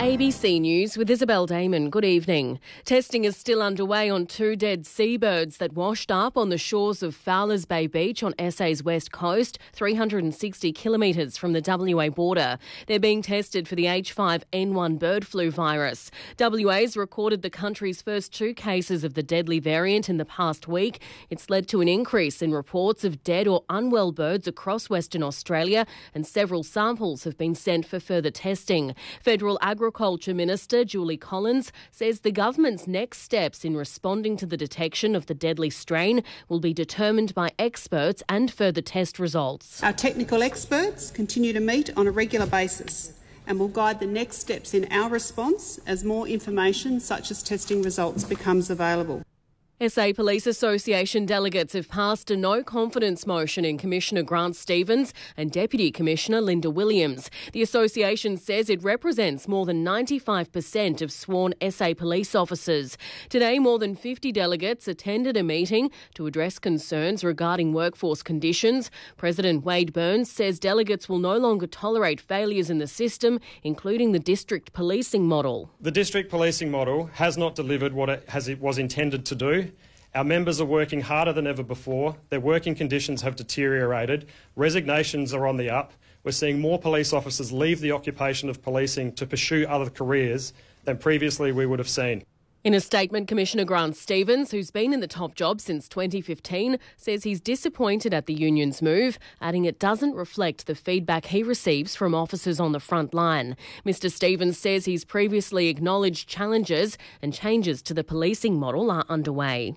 ABC News with Isabel Damon. Good evening. Testing is still underway on 2 dead seabirds that washed up on the shores of Fowlers Bay Beach on SA's west coast, 360 kilometres from the WA border. They're being tested for the H5N1 bird flu virus. WA's recorded the country's first 2 cases of the deadly variant in the past week. It's led to an increase in reports of dead or unwell birds across Western Australia, and several samples have been sent for further testing. Federal Agriculture Minister Julie Collins says the government's next steps in responding to the detection of the deadly strain will be determined by experts and further test results. Our technical experts continue to meet on a regular basis and will guide the next steps in our response as more information such as testing results becomes available. SA Police Association delegates have passed a no-confidence motion in Commissioner Grant Stevens and Deputy Commissioner Linda Williams. The association says it represents more than 95% of sworn SA police officers. Today, more than 50 delegates attended a meeting to address concerns regarding workforce conditions. President Wade Burns says delegates will no longer tolerate failures in the system, including the district policing model. The district policing model has not delivered what it was intended to do. Our members are working harder than ever before. Their working conditions have deteriorated. Resignations are on the up. We're seeing more police officers leave the occupation of policing to pursue other careers than previously we would have seen. In a statement, Commissioner Grant Stevens, who's been in the top job since 2015, says he's disappointed at the union's move, adding it doesn't reflect the feedback he receives from officers on the front line. Mr Stevens says he's previously acknowledged challenges and changes to the policing model are underway.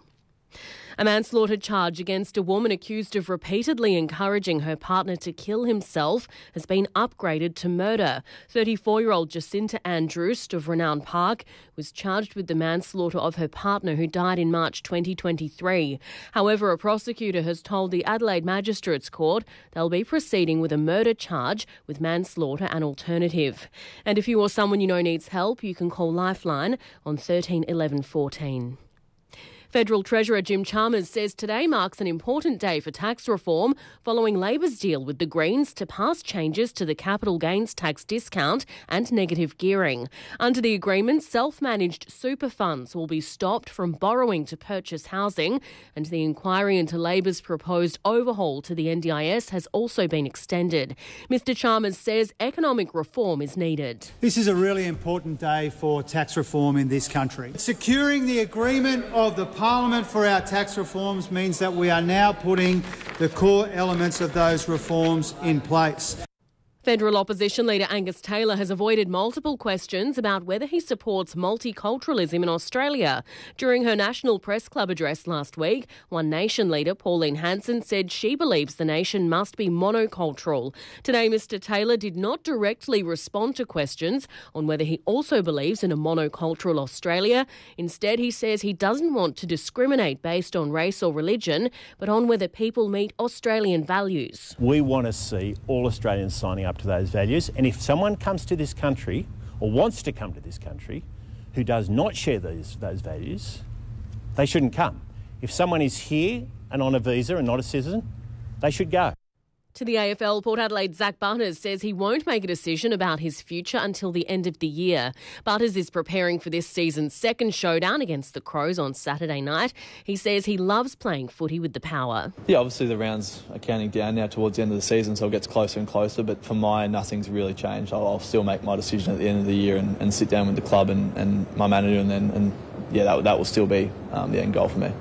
A manslaughter charge against a woman accused of repeatedly encouraging her partner to kill himself has been upgraded to murder. 34-year-old Jacinta Ann Drust of Renown Park was charged with the manslaughter of her partner who died in March 2023. However, a prosecutor has told the Adelaide Magistrates Court they'll be proceeding with a murder charge with manslaughter an alternative. And if you or someone you know needs help, you can call Lifeline on 13 11 14. Federal Treasurer Jim Chalmers says today marks an important day for tax reform following Labor's deal with the Greens to pass changes to the capital gains tax discount and negative gearing. Under the agreement, self-managed super funds will be stopped from borrowing to purchase housing, and the inquiry into Labor's proposed overhaul to the NDIS has also been extended. Mr Chalmers says economic reform is needed. This is a really important day for tax reform in this country. Securing the agreement of the Parliament for our tax reforms means that we are now putting the core elements of those reforms in place. Federal Opposition Leader Angus Taylor has avoided multiple questions about whether he supports multiculturalism in Australia. During her National Press Club address last week, One Nation leader Pauline Hanson said she believes the nation must be monocultural. Today, Mr Taylor did not directly respond to questions on whether he also believes in a monocultural Australia. Instead, he says he doesn't want to discriminate based on race or religion, but on whether people meet Australian values. We want to see all Australians signing up to those values, and if someone comes to this country or wants to come to this country who does not share those values, they shouldn't come. If someone is here and on a visa and not a citizen, they should go. To the AFL, Port Adelaide Zach Butters says he won't make a decision about his future until the end of the year. Butters is preparing for this season's second showdown against the Crows on Saturday night. He says he loves playing footy with the Power. Yeah, obviously the rounds are counting down now towards the end of the season, so it gets closer and closer, but for mine, nothing's really changed. I'll still make my decision at the end of the year and sit down with the club and my manager, and that will still be the end goal for me.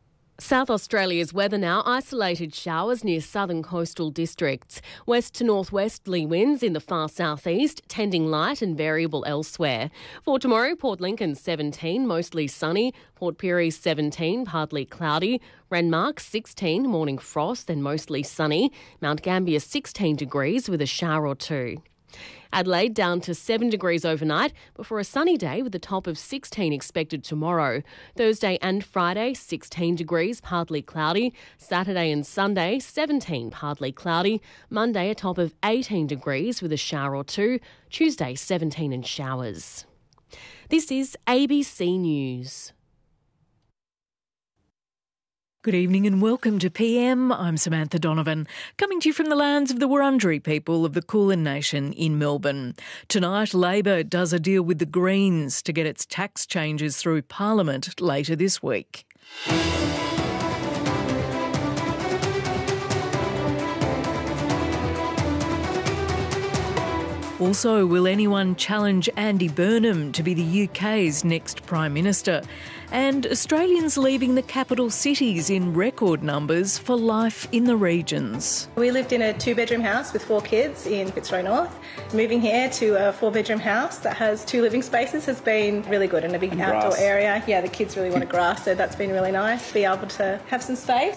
South Australia's weather now. Isolated showers near southern coastal districts. West to northwesterly winds in the far southeast, tending light and variable elsewhere. For tomorrow, Port Lincoln 17, mostly sunny. Port Pirie 17, partly cloudy. Renmark 16, morning frost and mostly sunny. Mount Gambier 16 degrees with a shower or two. Adelaide down to 7 degrees overnight before a sunny day with a top of 16 expected tomorrow. Thursday and Friday, 16 degrees, partly cloudy. Saturday and Sunday, 17, partly cloudy. Monday, a top of 18 degrees with a shower or two. Tuesday, 17 and showers. This is ABC News. Good evening and welcome to PM. I'm Samantha Donovan, coming to you from the lands of the Wurundjeri people of the Kulin Nation in Melbourne. Tonight, Labor does a deal with the Greens to get its tax changes through Parliament later this week. Also, will anyone challenge Andy Burnham to be the UK's next Prime Minister? And Australians leaving the capital cities in record numbers for life in the regions. We lived in a 2-bedroom house with 4 kids in Fitzroy North. Moving here to a 4-bedroom house that has 2 living spaces has been really good, and a big outdoor area. Yeah, the kids really wanted grass, so that's been really nice to be able to have some space.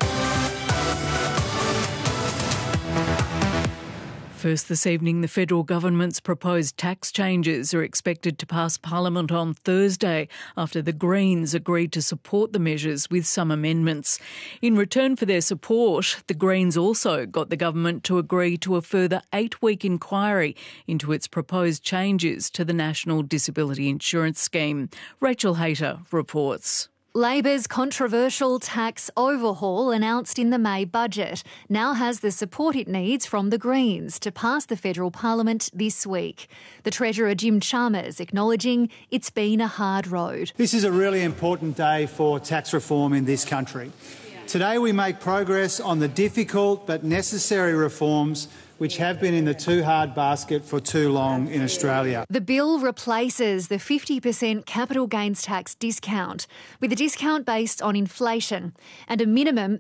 First this evening, the federal government's proposed tax changes are expected to pass Parliament on Thursday after the Greens agreed to support the measures with some amendments. In return for their support, the Greens also got the government to agree to a further 8-week inquiry into its proposed changes to the National Disability Insurance Scheme. Rachel Hayter reports. Labor's controversial tax overhaul announced in the May budget now has the support it needs from the Greens to pass the federal parliament this week. The Treasurer Jim Chalmers acknowledging it's been a hard road. This is a really important day for tax reform in this country. Today we make progress on the difficult but necessary reforms which have been in the too hard basket for too long in Australia. The bill replaces the 50% capital gains tax discount with a discount based on inflation and a minimum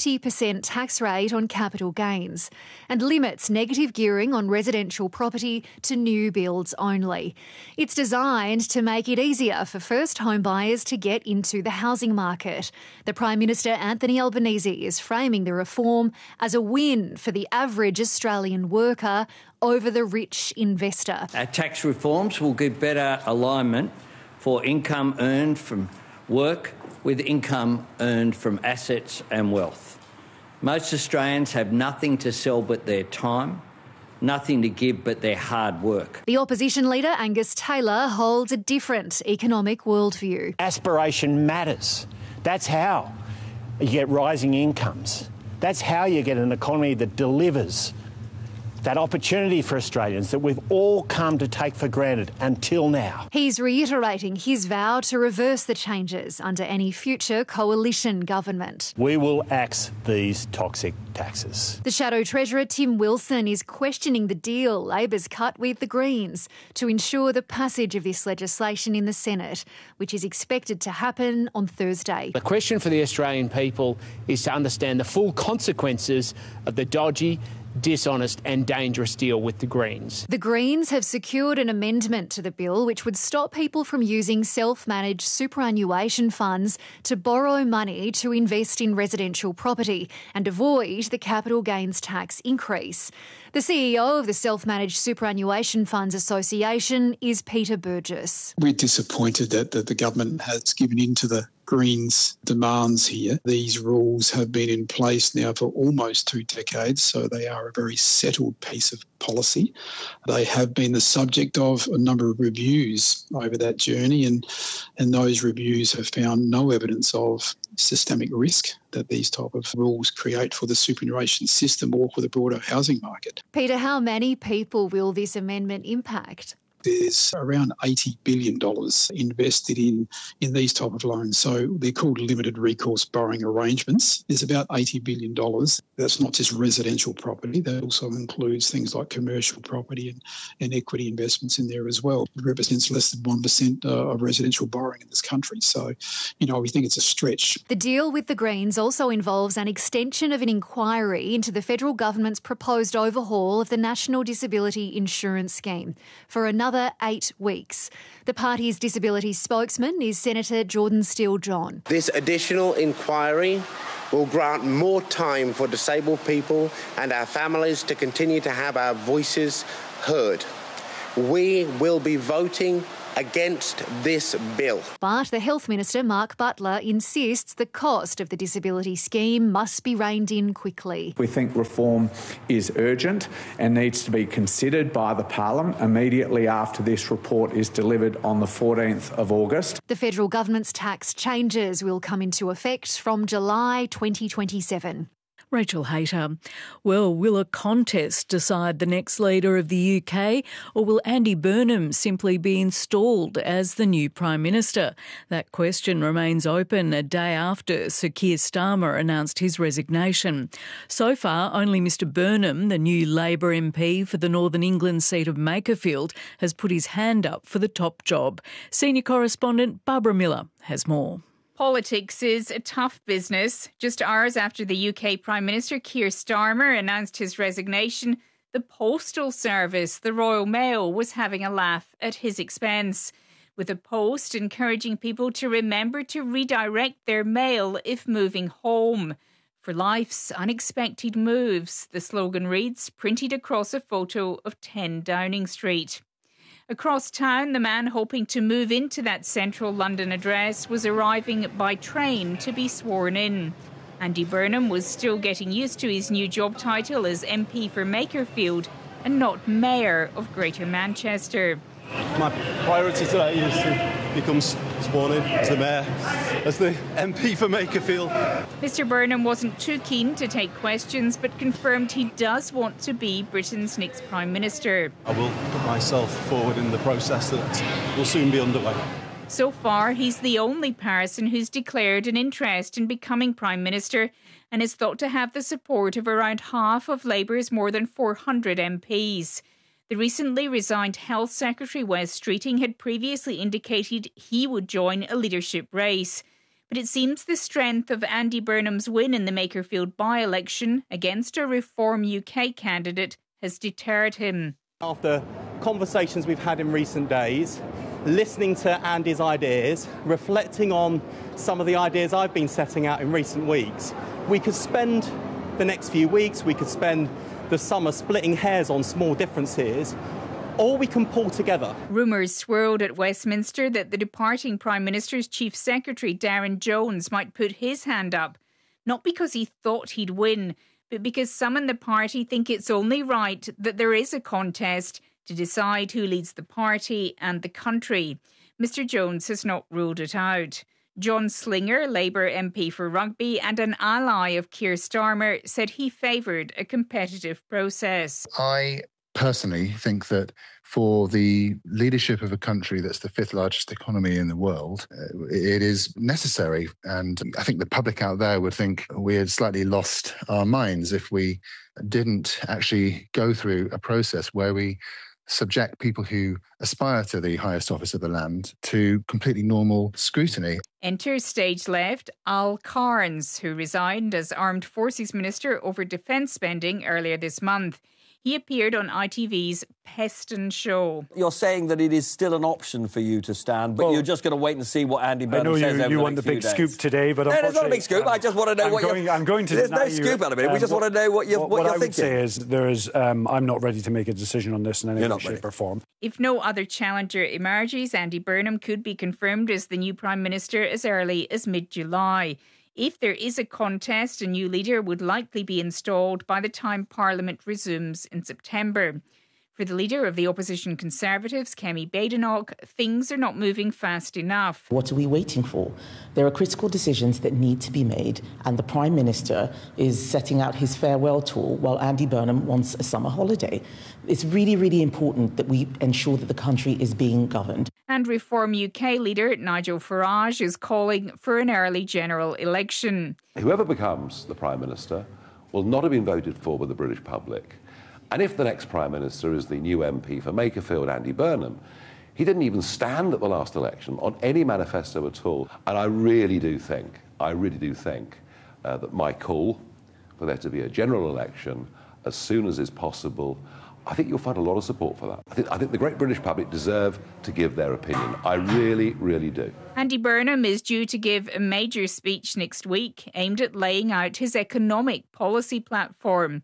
30% tax rate on capital gains, and limits negative gearing on residential property to new builds only. It's designed to make it easier for first home buyers to get into the housing market. The Prime Minister Anthony Albanese is framing the reform as a win for the average Australian worker over the rich investor. Our tax reforms will give better alignment for income earned from work with income earned from assets and wealth. Most Australians have nothing to sell but their time, nothing to give but their hard work. The opposition leader Angus Taylor holds a different economic worldview. Aspiration matters. That's how you get rising incomes. That's how you get an economy that delivers that opportunity for Australians that we've all come to take for granted until now. He's reiterating his vow to reverse the changes under any future coalition government. We will axe these toxic taxes. The Shadow Treasurer Tim Wilson is questioning the deal Labor's cut with the Greens to ensure the passage of this legislation in the Senate, which is expected to happen on Thursday. The question for the Australian people is to understand the full consequences of the dodgy, dishonest and dangerous deal with the Greens. The Greens have secured an amendment to the bill which would stop people from using self-managed superannuation funds to borrow money to invest in residential property and avoid the capital gains tax increase. The CEO of the Self-Managed Superannuation Funds Association is Peter Burgess. We're disappointed that the government has given in to the Greens' demands here. These rules have been in place now for almost 2 decades, so they are a very settled piece of policy. They have been the subject of a number of reviews over that journey, and those reviews have found no evidence of systemic risk that these type of rules create for the superannuation system or for the broader housing market. Peter, how many people will this amendment impact? There's around $80 billion invested in these type of loans. So they're called limited recourse borrowing arrangements. There's about $80 billion. That's not just residential property. That also includes things like commercial property and equity investments in there as well. It represents less than 1% of residential borrowing in this country. So, we think it's a stretch. The deal with the Greens also involves an extension of an inquiry into the federal government's proposed overhaul of the National Disability Insurance Scheme for another 8 weeks. The party's disability spokesman is Senator Jordan Steele-John. This additional inquiry will grant more time for disabled people and our families to continue to have our voices heard. We will be voting against this bill. But the Health Minister, Mark Butler, insists the cost of the disability scheme must be reined in quickly. We think reform is urgent and needs to be considered by the Parliament immediately after this report is delivered on the 14th of August. The federal government's tax changes will come into effect from July 2027. Rachel Hayter. Well, will a contest decide the next leader of the UK, or will Andy Burnham simply be installed as the new Prime Minister? That question remains open a day after Sir Keir Starmer announced his resignation. So far, only Mr Burnham, the new Labor MP for the Northern England seat of Makerfield, has put his hand up for the top job. Senior correspondent Barbara Miller has more. Politics is a tough business. Just hours after the UK Prime Minister Keir Starmer announced his resignation, the Postal Service, the Royal Mail, was having a laugh at his expense, with a post encouraging people to remember to redirect their mail if moving home. For life's unexpected moves, the slogan reads, printed across a photo of 10 Downing Street. Across town, the man hoping to move into that central London address was arriving by train to be sworn in. Andy Burnham was still getting used to his new job title as MP for Makerfield and not Mayor of Greater Manchester. My priority today is to become sworn in as the Mayor, as the MP for Makerfield. Mr Burnham wasn't too keen to take questions, but confirmed he does want to be Britain's next Prime Minister. I will put myself forward in the process that will soon be underway. So far, he's the only person who's declared an interest in becoming Prime Minister and is thought to have the support of around half of Labour's more than 400 MPs. The recently resigned Health Secretary Wes Streeting had previously indicated he would join a leadership race. But it seems the strength of Andy Burnham's win in the Makerfield by-election against a Reform UK candidate has deterred him. After conversations we've had in recent days, listening to Andy's ideas, reflecting on some of the ideas I've been setting out in recent weeks, we could spend the next few weeks, we could spend the summer splitting hairs on small differences, or we can pull together. Rumours swirled at Westminster that the departing Prime Minister's Chief Secretary, Darren Jones, might put his hand up, not because he thought he'd win, but because some in the party think it's only right that there is a contest to decide who leads the party and the country. Mr Jones has not ruled it out. John Slinger, Labour MP for Rugby and an ally of Keir Starmer, said he favoured a competitive process. I personally think that for the leadership of a country that's the fifth largest economy in the world, it is necessary. And I think the public out there would think we had slightly lost our minds if we didn't actually go through a process where we subject people who aspire to the highest office of the land to completely normal scrutiny. Enter stage left Al Carnes, who resigned as Armed Forces Minister over defence spending earlier this month. He appeared on ITV's Peston show. You're saying that it is still an option for you to stand, but you're just going to wait and see what Andy Burnham says over the next few days. I know you want the big scoop today, but unfortunately... No, it's not a big scoop. I just want to know what you're... I'm going to There's no scoop out of it. We just want to know what you're thinking. What I would say is I'm not ready to make a decision on this in any way, shape or form. If no other challenger emerges, Andy Burnham could be confirmed as the new Prime Minister as early as mid-July. If there is a contest, a new leader would likely be installed by the time Parliament resumes in September. For the leader of the opposition Conservatives, Kemi Badenoch, things are not moving fast enough. What are we waiting for? There are critical decisions that need to be made, and the Prime Minister is setting out his farewell tour while Andy Burnham wants a summer holiday. It's really, really important that we ensure that the country is being governed. And Reform UK leader Nigel Farage is calling for an early general election. Whoever becomes the Prime Minister will not have been voted for by the British public. And if the next Prime Minister is the new MP for Makerfield, Andy Burnham, he didn't even stand at the last election on any manifesto at all. And I really do think that my call for there to be a general election as soon as is possible, I think you'll find a lot of support for that. I think the great British public deserve to give their opinion. I really, really do. Andy Burnham is due to give a major speech next week aimed at laying out his economic policy platform.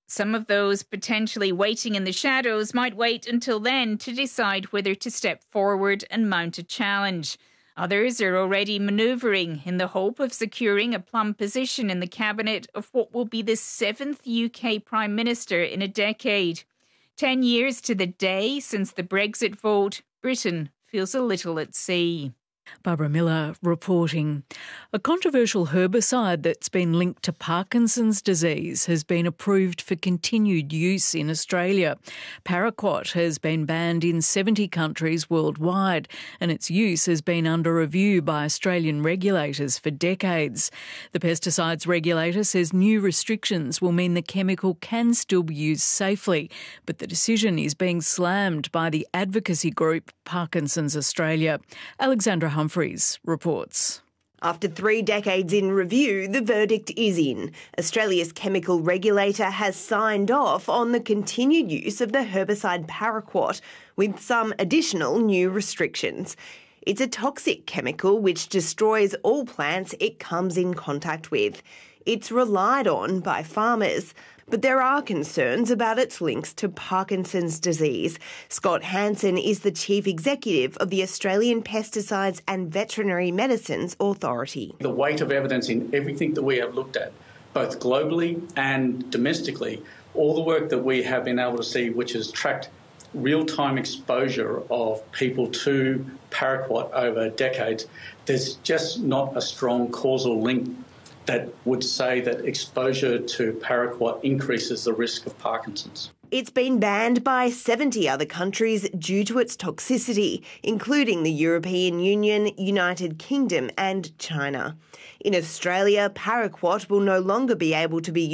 Some of those potentially waiting in the shadows might wait until then to decide whether to step forward and mount a challenge. Others are already manoeuvring in the hope of securing a plum position in the cabinet of what will be the 7th UK Prime Minister in a decade. 10 years to the day since the Brexit vote, Britain feels a little at sea. Barbara Miller reporting. A controversial herbicide that's been linked to Parkinson's disease has been approved for continued use in Australia. Paraquat has been banned in 70 countries worldwide, and its use has been under review by Australian regulators for decades. The pesticides regulator says new restrictions will mean the chemical can still be used safely, but the decision is being slammed by the advocacy group Parkinson's Australia. Alexandra Humphreys reports. After 3 decades in review, the verdict is in. Australia's chemical regulator has signed off on the continued use of the herbicide Paraquat, with some additional new restrictions. It's a toxic chemical which destroys all plants it comes in contact with. It's relied on by farmers. But there are concerns about its links to Parkinson's disease. Scott Hansen is the Chief Executive of the Australian Pesticides and Veterinary Medicines Authority. The weight of evidence in everything that we have looked at, both globally and domestically, all the work that we have been able to see, which has tracked real-time exposure of people to Paraquat over decades, there's just not a strong causal link that would say that exposure to Paraquat increases the risk of Parkinson's. It's been banned by 70 other countries due to its toxicity, including the European Union, United Kingdom and China. In Australia, Paraquat will no longer be able to be